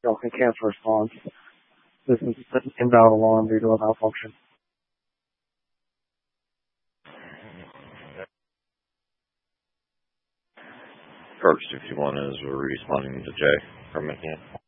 and cancel response. This is an invalid alarm due to a malfunction. First, if you want, is we're responding to Jay from Michigan.